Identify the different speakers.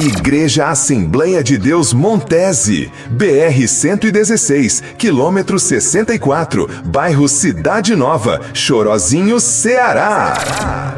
Speaker 1: Igreja Assembleia de Deus Montese, BR-116, quilômetro 64, bairro Cidade Nova, Chorozinho, Ceará.